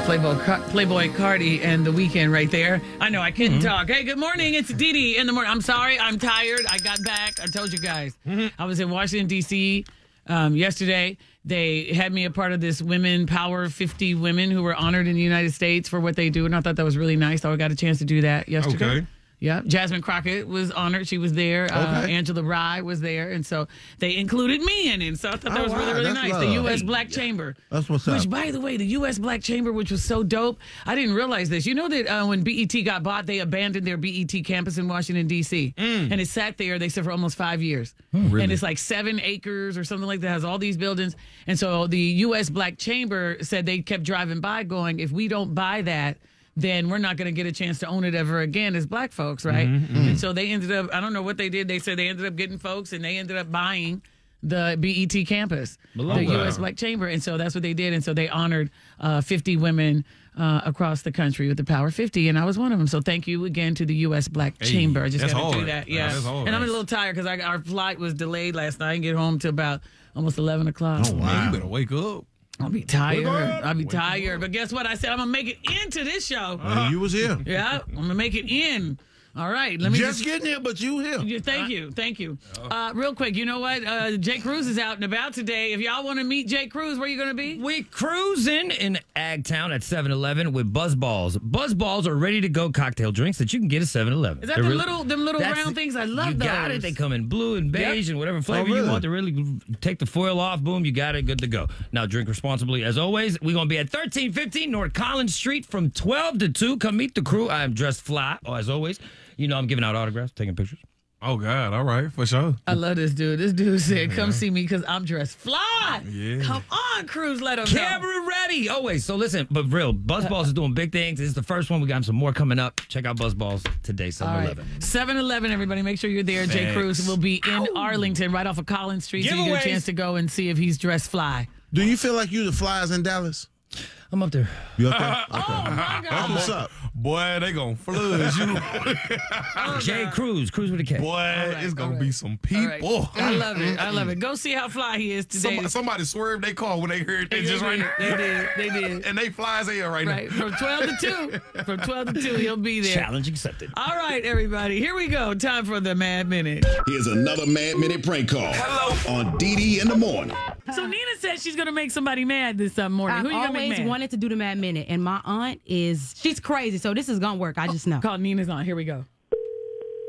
Playboy Cardi and The Weeknd right there. I know I couldn't talk. Hey, good morning. It's Didi in the morning. I'm sorry. I'm tired. I got back. I told you guys. I was in Washington, D.C. Yesterday. They had me a part of this Women Power 50 women who were honored in the United States for what they do. And I thought that was really nice. So I got a chance to do that yesterday. Okay. Yeah, Jasmine Crockett was honored. She was there. Angela Rye was there. And so they included me in it. So I thought that was really, really nice. Love. The U.S. Black Chamber. That's what's up. Which, by the way, the U.S. Black Chamber, which was so dope. I didn't realize this. You know that when BET got bought, they abandoned their BET campus in Washington, D.C. And it sat there, they said, for almost 5 years. Really? And it's like 7 acres or something like that. It has all these buildings. And so the U.S. Black Chamber said they kept driving by going, if we don't buy that, then we're not going to get a chance to own it ever again as black folks, right? And so they ended up, I don't know what they did. They said they ended up getting folks and they ended up buying the BET campus, the U.S. Black Chamber. And so that's what they did. And so they honored 50 women across the country with the Power 50. And I was one of them. So thank you again to the U.S. Black Chamber. I just got to do that. Yeah. And I'm a little tired because our flight was delayed last night. I didn't get home till about almost 11 o'clock. Oh, wow. Man, you better wake up. I'll be tired. I'll be tired. But guess what? I said I'm going to make it into this show. You was here. Yeah, I'm going to make it in. All right. Let me just getting here, but you here. Thank you. Real quick, you know what? Jay Cruz is out and about today. If y'all want to meet Jay Cruz, where you going to be? We cruising in Agtown at 7-Eleven with Buzz Balls. Buzz Balls are ready to go cocktail drinks that you can get at 7-Eleven. Is that them little round things? I love those. You got it. They come in blue and beige and whatever flavor you want. To really take the foil off. Boom, you got it. Good to go. Now drink responsibly. As always, we're going to be at 1315 North Collins Street from 12 to 2. Come meet the crew. I am dressed fly, as always. You know I'm giving out autographs, taking pictures. Oh, God. All right. For sure. I love this dude. This dude said, come see me because I'm dressed fly. Yeah. Come on, Cruz. Let him Camera ready. Always. So listen, but real, Buzzballs is doing big things. This is the first one. We got some more coming up. Check out Buzzballs today, 7-Eleven. Right. 7-Eleven, everybody. Make sure you're there. Jay Cruz will be in Arlington, right off of Collins Street. So you get a chance to go and see if he's dressed fly. Do you feel like you the flies in Dallas? I'm up there. You up there? Okay. Oh, my God. What's up? Boy, they gonna flood you. Jay Cruz with a K. Boy, it's gonna be some people. I love it. Go see how fly he is today. Somebody swerved their car when they heard it just right now. They did. And they fly as hell right now. From 12 to 2. From 12 to 2, he'll be there. Challenge accepted. All right, everybody. Here we go. Time for the Mad Minute. Here's another Mad Minute prank call. Hello. On Didi in the morning. So Nina said she's going to make somebody mad this morning. Who I've you going to make always mad? wanted to do the Mad Minute, and my aunt she's crazy, so this is going to work. I just know. Call Nina's aunt. Here we go.